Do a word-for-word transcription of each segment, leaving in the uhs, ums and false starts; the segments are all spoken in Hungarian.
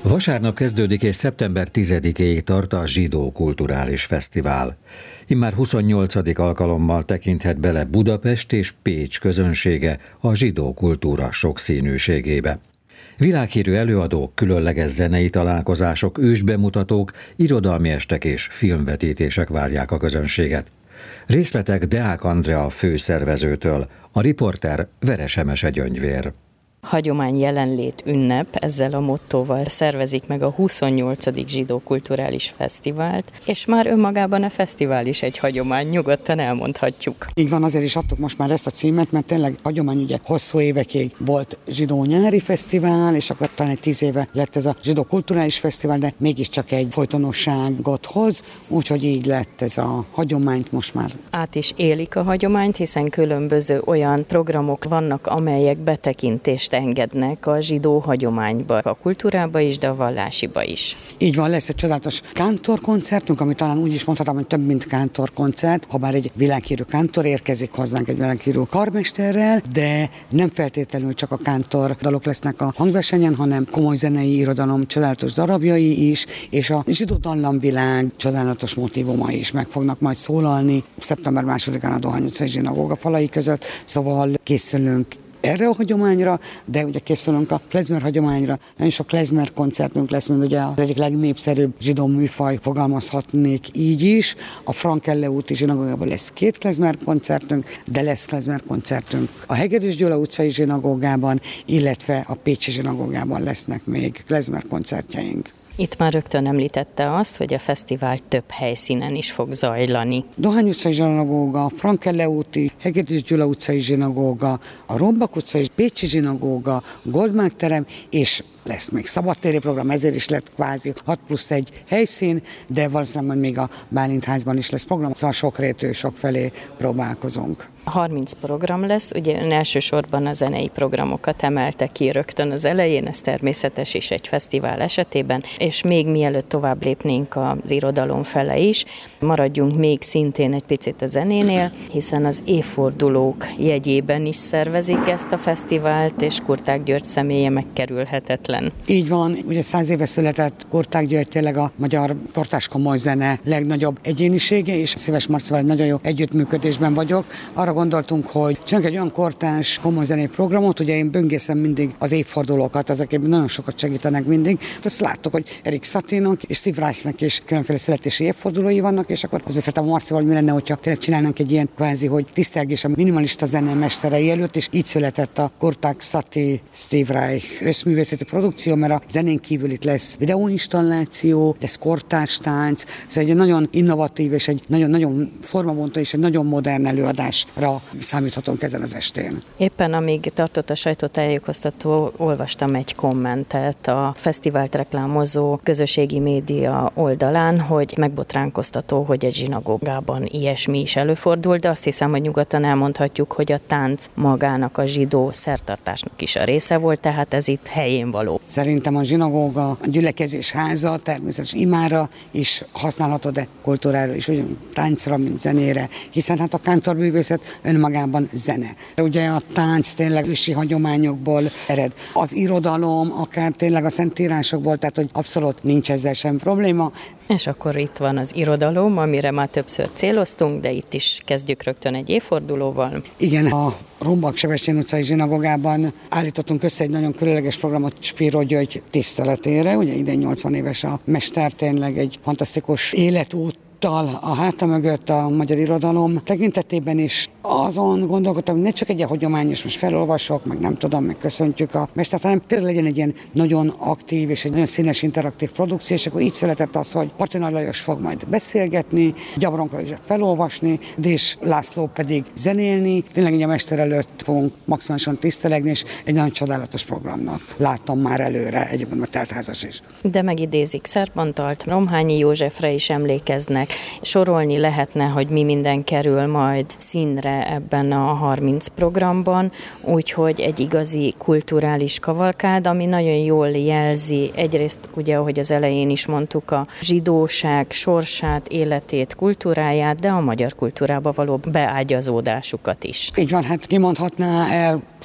Vasárnap kezdődik és szeptember tizedikéig tart a Zsidó Kulturális Fesztivál. Immár huszonnyolcadik alkalommal tekinthet bele Budapest és Pécs közönsége a zsidó kultúra sokszínűségébe. Világhírű előadók, különleges zenei találkozások, ősbemutatók, irodalmi estek és filmvetítések várják a közönséget. Részletek Deák Andrea főszervezőtől, a riporter Veres Emese Gyöngyvér. Hagyomány jelenlét ünnep, ezzel a mottóval szervezik meg a huszonnyolcadik Zsidó Kulturális Fesztivált, és már önmagában a fesztivál is egy hagyomány, nyugodtan elmondhatjuk. Így van, azért is adtuk most már ezt a címet, mert tényleg hagyomány, ugye hosszú évekig volt Zsidó Nyári Fesztivál, és akkor talán egy tíz éve lett ez a Zsidó Kulturális Fesztivál, de mégiscsak egy folytonosságot hoz, úgyhogy így lett ez a hagyományt most már. Át is élik a hagyományt, hiszen különböző olyan programok vannak, amelyek betekintést engednek a zsidó hagyományba, a kultúrába is, de a vallásiba is. Így van, lesz egy csodálatos kántorkoncertünk, ami talán úgy is mondhatom, hogy több, mint kántorkoncert, ha bár egy világhírű kántor érkezik hozzánk egy világhírű karmesterrel, de nem feltétlenül csak a kántor dalok lesznek a hangversenyen, hanem komoly zenei irodalom csodálatos darabjai is, és a zsidó dallamvilág csodálatos motívumai is meg fognak majd szólalni szeptember másodikán a Dohány utcai zsinagóga falai között, szóval készülünk erre a hagyományra, de ugye készülünk a klezmer hagyományra. Nagyon sok klezmer koncertünk lesz, mint ugye az egyik legnépszerűbb zsidó műfaj, fogalmazhatnék így is. A Frankelle úti zsinagógában lesz két klezmer koncertünk, de lesz klezmer koncertünk a Hegedűs Gyula utcai zsinagógában, illetve a Pécsi zsinagógában lesznek még klezmer koncertjeink. Itt már rögtön említette azt, hogy a fesztivál több helyszínen is fog zajlani. Dohány utcai zsinagóga, Frankelle úti, Hegedűs Gyula utcai zsinagóga, a Rombak utcai Pécsi zsinagóga, Goldmark terem, és lesz még szabadtéri program, ezért is lett kvázi hat plusz egy helyszín, de valószínűleg majd még a Bálintházban is lesz program, szóval sokrétű, sokfelé próbálkozunk. harminc program lesz, ugye ön elsősorban a zenei programokat emelte ki rögtön az elején, ez természetes is egy fesztivál esetében, és még mielőtt tovább lépnénk az irodalom fele is, maradjunk még szintén egy picit a zenénél, hiszen az évfordulók jegyében is szervezik ezt a fesztivált, és Kurták György személye megkerülhetetlen. Így van, ugye száz éve született Kurták György, tényleg a magyar kortárs komoly zene legnagyobb egyénisége, és Szíves Marcival egy nagyon jó együttműködésben vagyok. Arra gondoltunk, hogy csinálunk egy olyan kortárs komoly zenei programot, ugye én böngészem mindig az évfordulókat, ezek nagyon sokat segítenek mindig. Azt láttuk, hogy Erik Satienak és Steve Reichnek is különféle születési évfordulói vannak, és akkor azt beszéltem a Marcival, hogy mi lenne, hogyha tényleg csinálnánk egy ilyen kvázi, hogy tisztelgés a minimalista zene mesterei előtt, és így született a Kurták Satie Steve Reich összművészeti produkció, mert a zenén kívül itt lesz videóinstalláció, lesz kortárs tánc, szóval egy nagyon innovatív és egy nagyon-nagyon formabontó és egy nagyon modern előadásra számíthatunk ezen az estén. Éppen amíg tartott a sajtótájékoztató, olvastam egy kommentet a fesztivált reklámozó közösségi média oldalán, hogy megbotránkoztató, hogy egy zsinagógában ilyesmi is előfordul, de azt hiszem, hogy nyugodtan elmondhatjuk, hogy a tánc magának a zsidó szertartásnak is a része volt, tehát ez itt helyén való. Szerintem a zsinagóga, a gyülekezés háza, természetesen imára is használható, de kultúrára is, ugyan táncra, mint zenére, hiszen hát a kántorművészet önmagában zene. Ugye a tánc tényleg ősi hagyományokból ered. Az irodalom, akár tényleg a szentírásokból, tehát hogy abszolút nincs ezzel sem probléma. És akkor itt van az irodalom, amire már többször céloztunk, de itt is kezdjük rögtön egy évfordulóval. Igen, a Rombak Sebestyén utcai zsinagógában állítottunk össze egy nagyon különleges programot Spiro György tiszteletére. Ugye idén nyolcvan éves a mester, tényleg egy fantasztikus életút a háta mögött a magyar irodalom tekintetében is azon gondolkodtam, hogy ne csak egy ilyen hagyományos, most felolvasok, meg nem tudom, meg köszöntjük a mestert, hanem tényleg legyen egy ilyen nagyon aktív és egy nagyon színes interaktív produkció, és akkor így született az, hogy Parti Nagy Lajos fog majd beszélgetni, Gyabronka is felolvasni, Dés László pedig zenélni, tényleg így a mester előtt fogunk maximálisan tisztelegni, és egy nagyon csodálatos programnak látom már előre, egyébként a teltházas is. De megidézik Szerbantalt, Romhányi Józsefre is emlékeznek, sorolni lehetne, hogy mi minden kerül majd színre ebben a harminc programban, úgyhogy egy igazi kulturális kavalkád, ami nagyon jól jelzi egyrészt, ugye, ahogy az elején is mondtuk, a zsidóság sorsát, életét, kultúráját, de a magyar kultúrába való beágyazódásukat is. Így van, hát kimondhatná el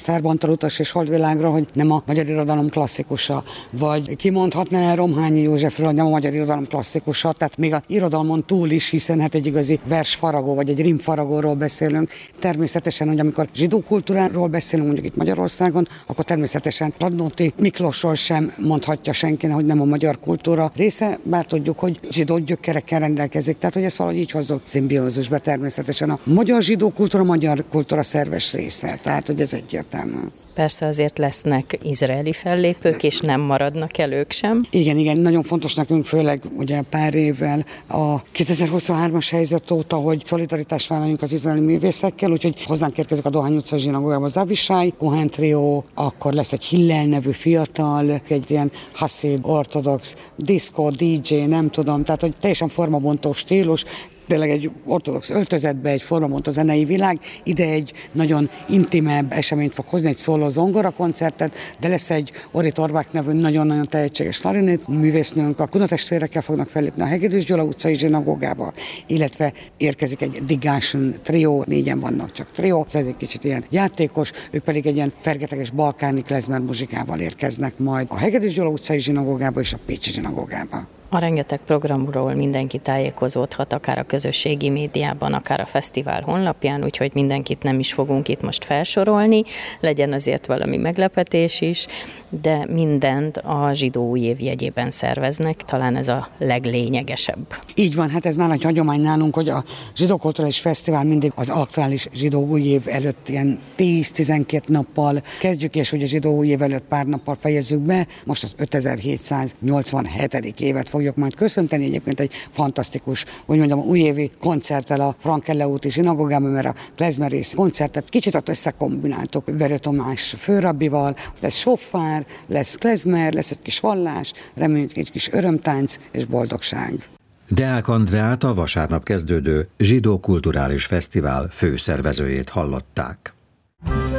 Szerb Antal utas és Holdvilágra, hogy nem a magyar irodalom klasszikusa, vagy kimondhatná Romhányi Józsefről, hogy nem a magyar irodalom klasszikusa, tehát még a irodalmon túl is, hiszen hát egy igazi versfaragó, vagy egy rimfaragóról beszélünk. Természetesen, hogy amikor zsidó kultúráról beszélünk, mondjuk itt Magyarországon, akkor természetesen Radnóti Miklósról sem mondhatja senki, hogy nem a magyar kultúra része, bár tudjuk, hogy zsidó gyökerekkel rendelkezik. Tehát, hogy ezt valahogy így hozzuk szimbiózusba, természetesen a magyar zsidó kultúra, a magyar kultúra szerves része. Tehát, hogy ez egyértelmű. Persze azért lesznek izraeli fellépők, lesznek. És nem maradnak el ők sem. Igen, igen, nagyon fontos nekünk, főleg ugye pár évvel a kétezer-huszonhármas helyzet óta, hogy szolidaritást vállaljunk az izraeli művészekkel, úgyhogy hozzánk érkezik a Dohány utcai zsinagógába az Avishai Cohen Trio, akkor lesz egy Hillel nevű fiatal, egy ilyen haszid, ortodox, diszkó, dé dzsé, nem tudom, tehát hogy teljesen formabontó stílus, tényleg egy ortodox öltözetbe, egy formabontó zenei világ, ide egy nagyon intimebb eseményt fog hozni, egy szóló zongora koncertet, de lesz egy Ori Torbák nevű nagyon-nagyon tehetséges klarinét művésznőnk, a Kunatestvérekkel fognak fellépni a Hegedűs Gyula utcai zsinagógába, illetve érkezik egy Digásn trió, négyen vannak csak trió, ez egy kicsit ilyen játékos, ők pedig egy ilyen fergeteges balkáni klezmer muzsikával érkeznek majd a Hegedűs Gyula utcai zsinagógába és a Pécsi zsinagógába. A rengeteg programról mindenki tájékozódhat, akár a közösségi médiában, akár a fesztivál honlapján, úgyhogy mindenkit nem is fogunk itt most felsorolni, legyen azért valami meglepetés is, de mindent a zsidó új év jegyében szerveznek, talán ez a leglényegesebb. Így van, hát ez már egy hagyomány nálunk, hogy a Zsidó Kulturális Fesztivál mindig az aktuális zsidó új év előtt ilyen tíz-tizenkét nappal kezdjük, és hogy a zsidó új év előtt pár nappal fejezzük be. Most az ötezer-hétszáznyolcvanhetedik évet fogjuk majd köszönteni, egyébként egy fantasztikus, úgy mondjam, újévi koncerttel a Frankelle úti zsinagógában, mert a klezmerész koncertet kicsit ott összekombináltuk Verő Tamás főrabbival, lesz soffár, lesz klezmer, lesz egy kis vallás, reméljük egy kis örömtánc és boldogság. Deák Andreát, a vasárnap kezdődő Zsidó Kulturális Fesztivál főszervezőjét hallották.